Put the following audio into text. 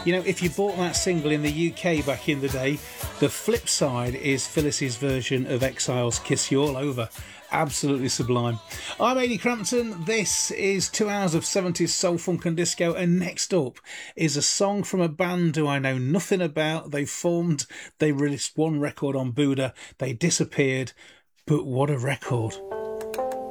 You know, if you bought that single in the UK back in the day, the flip side is Phyllis's version of Exile's Kiss You All Over. Absolutely sublime. I'm Ady Crampton. This is 2 hours of 70s soul, funk and disco, and next up is a song from a band who I know nothing about. They formed, they released one record on Buddha, they disappeared, but what a record.